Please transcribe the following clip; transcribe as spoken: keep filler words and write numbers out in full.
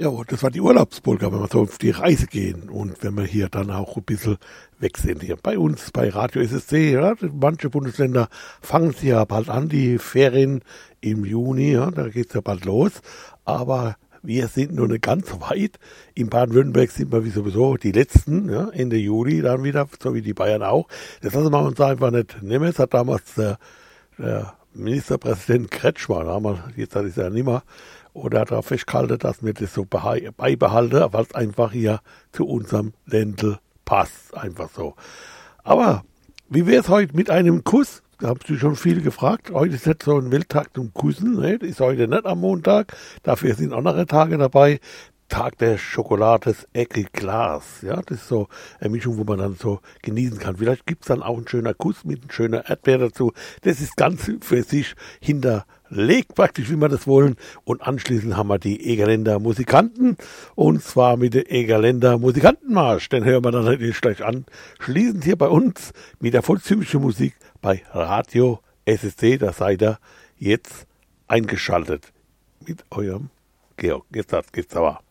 Ja, das war die Urlaubspolka, wenn wir so auf die Reise gehen und wenn wir hier dann auch ein bisschen weg sind. Hier bei uns, bei Radio S S C, ja, manche Bundesländer fangen sie ja bald an, die Ferien im Juni, ja, da geht's ja bald los. Aber wir sind noch nicht ganz so weit. In Baden-Württemberg sind wir wie sowieso die Letzten, ja, Ende Juli dann wieder, so wie die Bayern auch. Das lassen wir uns einfach nicht nehmen. Das hat damals der, der Ministerpräsident Kretschmann, da haben wir, jetzt ist er nicht mehr, oder darauf festgehalten, dass wir das so beibehalten, weil es einfach hier zu unserem Ländel passt, einfach so. Aber wie wäre es heute mit einem Kuss? Da haben Sie schon viele gefragt. Heute ist nicht so ein Welttag zum Küssen, ne? Das ist heute nicht am Montag. Dafür sind andere Tage dabei. Tag der Schokolade des Eclat. Ja, das ist so eine Mischung, wo man dann so genießen kann. Vielleicht gibt es dann auch einen schönen Kuss mit einem schönen Erdbeer dazu. Das ist ganz für sich hinterlegt, praktisch, wie wir das wollen. Und anschließend haben wir die Egerländer Musikanten. Und zwar mit dem Egerländer Musikantenmarsch. Den hören wir dann natürlich gleich an. Schließend hier bei uns mit der volkstümlichen Musik bei Radio S S C. Da seid ihr jetzt eingeschaltet mit eurem Georg. Jetzt geht's aber.